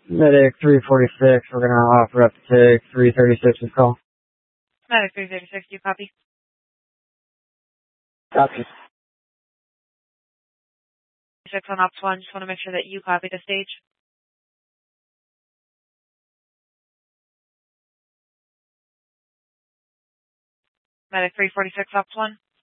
Medic 346, we're going to offer up to take 336's call. Medic 336, do you copy? Copy. 6 on Ops 1, just want to make sure that you copy the stage. Medic 346, Ops 1.